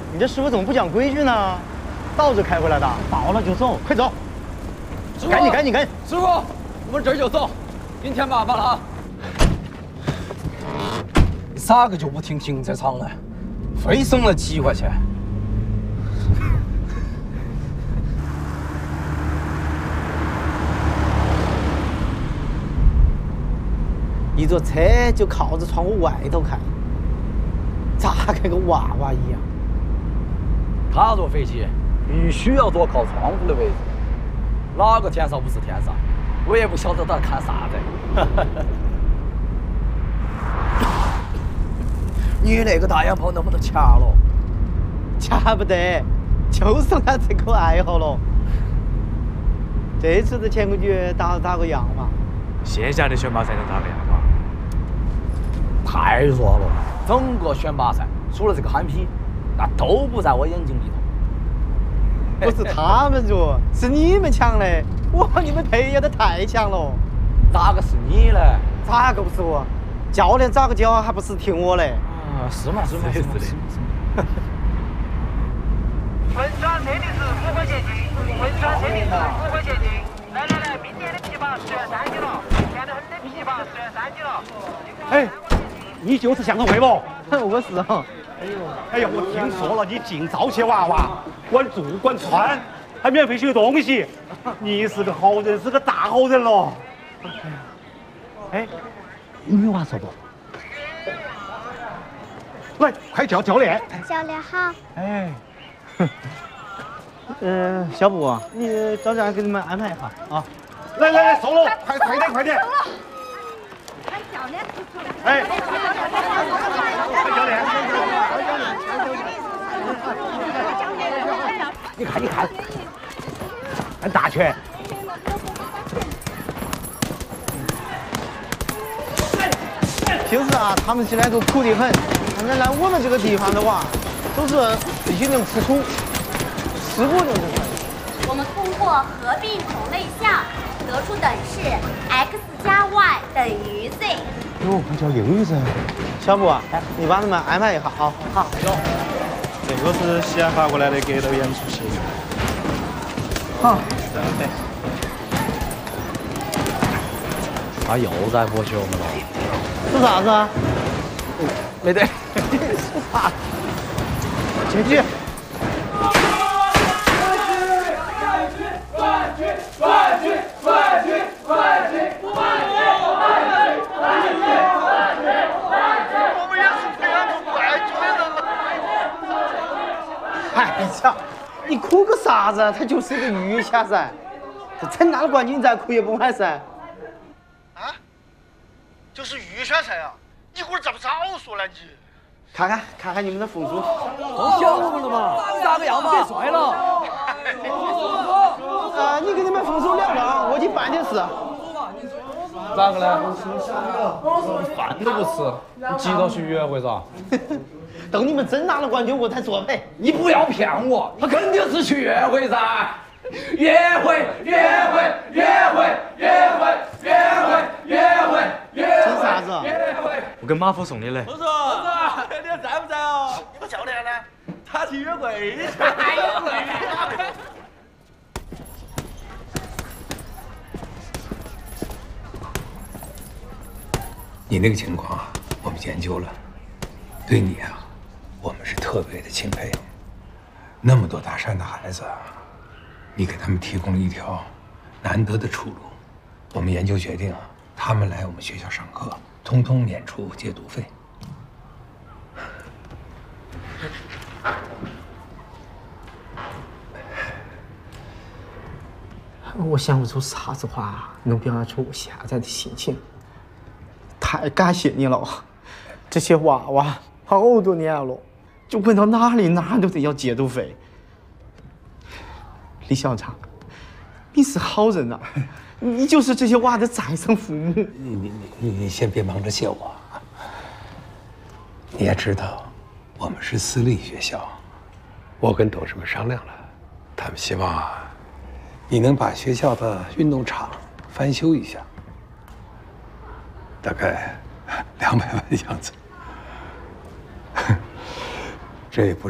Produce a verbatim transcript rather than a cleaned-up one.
你这师傅怎么不讲规矩呢？倒着开回来的，到了就走，快走！赶紧赶紧赶紧！ 师傅，我们这儿就走，明天麻烦了啊！你咋个就不停停车场呢？非省了几块钱。 一坐车就靠着窗户外头看，咋跟个娃娃一样？ 他坐飞机必须要坐靠窗户的位置，哪个天上不是天上？我也不晓得他看啥子。你那个大洋炮能不能掐了？ 掐不得，就剩他这口爱好了。这次的乾坤局打咋个样嘛？ 线下的选拔赛能咋个样嘛？ 太弱了，整个选拔赛除了这个憨批，那都不在我眼睛里头。 不是他们弱，是你们强嘞！哇，你们培养的太强了。 咋个是你嘞？ 咋个不是我？教练咋个教还不是听我嘞？ 啊，是嘛是嘛是嘛是嘛。 文川车厘子五块钱斤，文川车厘子五块钱斤。来来来，明年的枇杷十元三斤了，甜得很的枇杷十元三斤了。 哎，你就是向东会不？ 我是啊。 哎呦，哎呀，我听说了，你净造些娃娃，管住管穿，还免费学东西，你是个好人，是个大好人喽。哎，你有话说不？来，快叫教练。 教练好。 哎， 呃，小布，你找人给你们安排一下啊。 来来来，收了，快快点快点。 哎，教练出出来。 哎，快教练。你看你看，看大拳。 平时啊，他们现在都苦得很，他们来我们这个地方的话，都是必须能吃苦，吃过就能分。 我们通过合并同类项得出等式 x 加 y 等于 z。 哟，还教英语噻。 小布啊，你帮他们安排一下啊。好。 这个是西安发过来的格斗演出器。 好。 对。 他又在剥削我们了。 是啥子啊？ 没得。 啊！进去。 冠军！冠军！冠军！冠军！冠军！冠军！冠军！冠军！ 我们也是培养出冠军的人了。 哎呀，你哭个啥子？他就是一个鱼虾噻，这称拿了冠军再哭也不买噻。 啊？就是预选赛啊！你会儿这么早说呢你？ 看看看看你们的风俗。 都想我们了嘛？你咋个样嘛？别帅了。 啊，你跟你们风俗聊聊，我去办点事。 咋个呢？饭都不吃，你急着去约会噻？ 等你们真拿了冠军，我才作陪。 你不要骗我，他肯定是去约会噻。约会，约会，约会，约会，约会，约会，约会。 这啥子？ 我跟马虎送的嘞。 不是，不是，你们在不在哦？你们教练呢？他去约会。约会。 你那个情况啊，我们研究了，对你啊，我们是特别的钦佩。那么多大山的孩子，你给他们提供了一条难得的出路。我们研究决定啊，他们来我们学校上课，通通免除戒毒费。 我想不出啥子话能表达出我现在的心情。太感谢你了，这些娃娃好多年了，就问到哪里哪都得要戒毒费。李校长，你是好人啊，你就是这些娃的再生父母。 你你你你先别忙着谢我，你也知道，我们是私立学校，我跟董事们商量了，他们希望啊，你能把学校的运动场翻修一下。大概两百万的样子，这也不